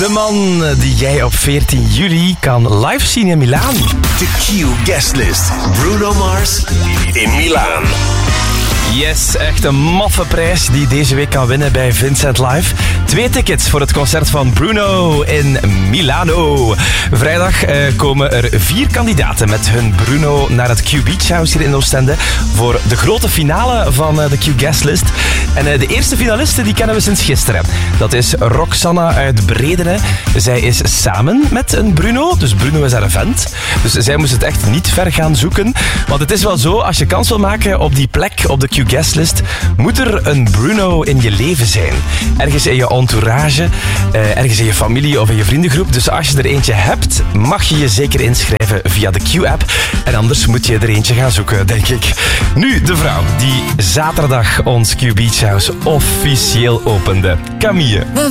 De man die jij op 14 juli kan live zien in Milaan. De Q Guestlist. Bruno Mars in Milaan. Yes, echt een maffe prijs die deze week kan winnen bij Vincent Live. 2 tickets voor het concert van Bruno in Milano. Vrijdag komen er 4 kandidaten met hun Bruno naar het Q Beach House hier in Oostende voor de grote finale van de Q Guestlist. En de eerste finaliste die kennen we sinds gisteren. Dat is Roxanna uit Bredene. Zij is samen met een Bruno, dus Bruno is haar vent. Dus zij moest het echt niet ver gaan zoeken. Want het is wel zo, als je kans wil maken op die plek op de Q Guestlist, moet er een Bruno in je leven zijn. Ergens in je entourage, ergens in je familie of in je vriendengroep. Dus als je er eentje hebt, mag je je zeker inschrijven via de Q-app. En anders moet je er eentje gaan zoeken, denk ik. Nu de vrouw die zaterdag ons Q Beach House officieel opende. Camille.